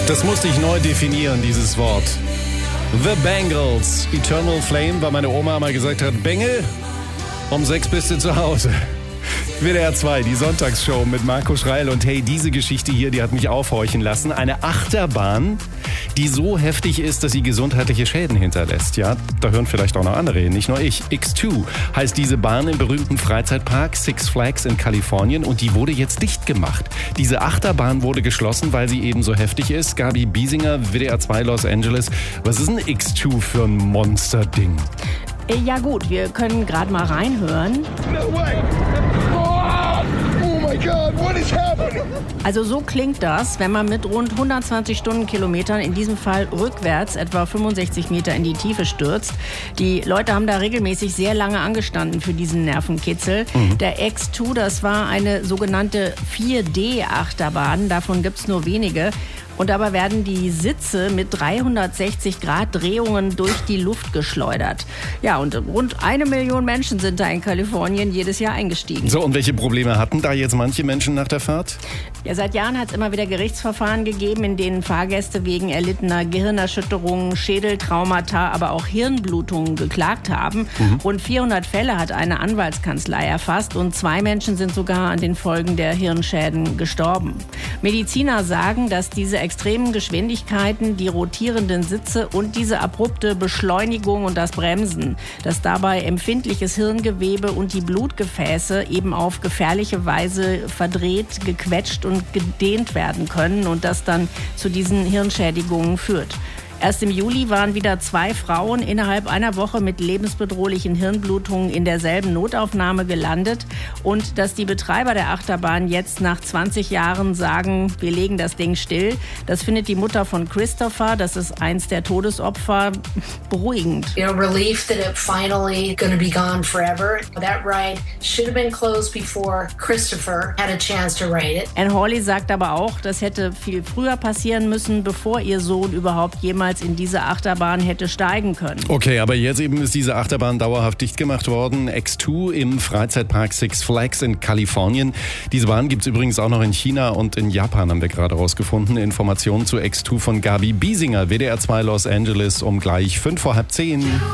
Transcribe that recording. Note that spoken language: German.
Das musste ich neu definieren, dieses Wort. The Bangles. Eternal Flame, weil meine Oma mal gesagt hat, Bengel, um 6 bist du zu Hause. WDR 2, die Sonntagsshow mit Marco Schreil. Und hey, diese Geschichte hier, die hat mich aufhorchen lassen. Eine Achterbahn, die so heftig ist, dass sie gesundheitliche Schäden hinterlässt. Ja, da hören vielleicht auch noch andere hin, nicht nur ich. X2 heißt diese Bahn im berühmten Freizeitpark Six Flags in Kalifornien und die wurde jetzt dicht gemacht. Diese Achterbahn wurde geschlossen, weil sie eben so heftig ist. Gabi Biesinger, WDR 2 Los Angeles. Was ist ein X2 für ein Monsterding? Ja gut, wir können gerade mal reinhören. No way! Oh my God, what is happening? Also so klingt das, wenn man mit rund 120 Stundenkilometern, in diesem Fall rückwärts, etwa 65 Meter in die Tiefe stürzt. Die Leute haben da regelmäßig sehr lange angestanden für diesen Nervenkitzel. Der X2, das war eine sogenannte 4D-Achterbahn, davon gibt's nur wenige. Und dabei werden die Sitze mit 360 Grad Drehungen durch die Luft geschleudert. Ja, und rund 1 Million Menschen sind da in Kalifornien jedes Jahr eingestiegen. So, und welche Probleme hatten da jetzt manche Menschen nach der Fahrt? Ja, seit Jahren hat es immer wieder Gerichtsverfahren gegeben, in denen Fahrgäste wegen erlittener Gehirnerschütterungen, Schädeltraumata, aber auch Hirnblutungen geklagt haben. Rund 400 Fälle hat eine Anwaltskanzlei erfasst und 2 Menschen sind sogar an den Folgen der Hirnschäden gestorben. Mediziner sagen, dass diese extremen Geschwindigkeiten, die rotierenden Sitze und diese abrupte Beschleunigung und das Bremsen, dass dabei empfindliches Hirngewebe und die Blutgefäße eben auf gefährliche Weise verdreht, gequetscht und gedehnt werden können und das dann zu diesen Hirnschädigungen führt. Erst im Juli waren wieder 2 Frauen innerhalb einer Woche mit lebensbedrohlichen Hirnblutungen in derselben Notaufnahme gelandet. Und dass die Betreiber der Achterbahn jetzt nach 20 Jahren sagen, wir legen das Ding still, das findet die Mutter von Christopher, das ist eins der Todesopfer, beruhigend. Relief that it finally going to be gone forever. That ride should have been closed before Christopher had a chance to ride it. Anne Hawley sagt aber auch, das hätte viel früher passieren müssen, bevor ihr Sohn überhaupt jemals in diese Achterbahn hätte steigen können. Okay, aber jetzt eben ist diese Achterbahn dauerhaft dicht gemacht worden. X2 im Freizeitpark Six Flags in Kalifornien. Diese Bahn gibt es übrigens auch noch in China und in Japan, haben wir gerade rausgefunden. Informationen zu X2 von Gabi Biesinger, WDR 2 Los Angeles um gleich 5:10.